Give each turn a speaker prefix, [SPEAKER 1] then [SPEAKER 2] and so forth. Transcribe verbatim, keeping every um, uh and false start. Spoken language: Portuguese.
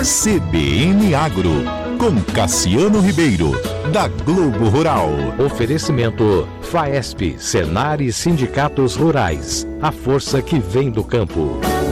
[SPEAKER 1] C B N Agro, com Cassiano Ribeiro, da Globo Rural.
[SPEAKER 2] Oferecimento Faesp, Senar e Sindicatos Rurais. A força que vem do campo.